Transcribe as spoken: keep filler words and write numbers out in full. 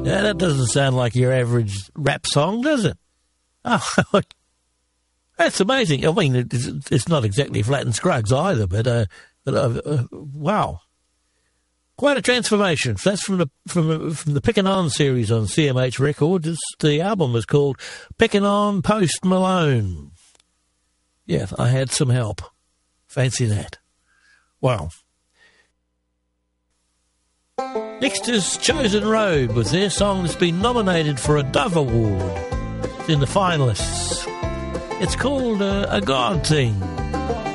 Yeah, that doesn't sound like your average rap song, does it? Oh, that's amazing. I mean, it's, it's not exactly Flat and Scruggs either, but uh, but uh, uh, wow, quite a transformation. That's from the from from the Pickin' On series on C M H Records. It's, the album was called Pickin' On Post Malone. Yeah, I had some help. Fancy that. Wow. Next is Chosen Road with their song that's been nominated for a Dove Award. It's in the finalists. It's called uh, A God Thing.